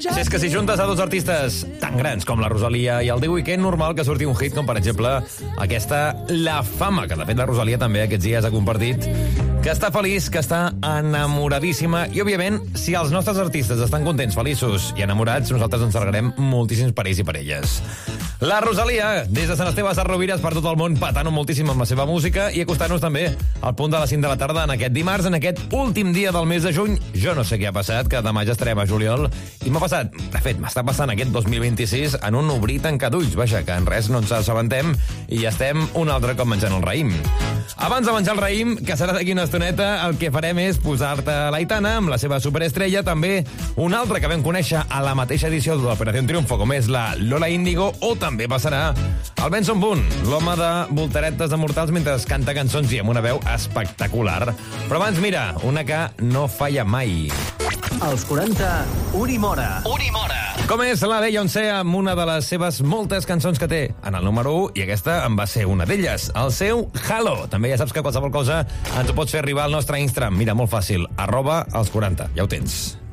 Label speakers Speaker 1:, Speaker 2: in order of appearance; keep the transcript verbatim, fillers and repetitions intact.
Speaker 1: Si és que si juntes a dos artistes tan grans com la Rosalia i el The Weeknd, normal que surti un hit com, per exemple, aquesta La Fama, que de fet la Rosalia també aquests dies ha compartit, que està feliç, que està enamoradíssima, i, òbviament, si els nostres artistes estan contents, feliços i enamorats, nosaltres ens alegrem moltíssims per ells i per elles. La Rosalia, des de Sant Esteve a Sarrovires per tot el món, patant moltíssim amb la seva música i acostant-nos també al punt de les cinc de la tarda en aquest dimarts, en aquest últim dia del mes de juny. Jo no sé què ha passat, que demà ja estarem a juliol, i m'ha passat, de fet, m'està passant aquest dos mil vint-i-sis en un obrir tancat d'ulls. Vaja, que en res no ens assabentem i ja estem un altre cop menjant el raïm. Abans de menjar el raïm, que serà d'aquí una estoneta, el que farem és posar-te l'Aitana amb la seva superestrella, també una altra que vam conèixer a la mateixa edició de l'Operació Triunfo, com és la Lola Índigo, o també passarà el Benson Boone, l'home de voltaretes de mortals mentre canta cançons i amb una veu espectacular. Però abans, mira, una que no falla mai.
Speaker 2: Als quaranta, Unimora.
Speaker 3: Unimora.
Speaker 1: Com és la Beyoncé amb una de les seves moltes cançons que té en el número u, i aquesta en va ser una d'elles, el seu Halo. També ja saps que qualsevol cosa ens ho pots fer arribar al nostre Instagram. Mira, molt fàcil, arroba als quaranta, ja ho tens.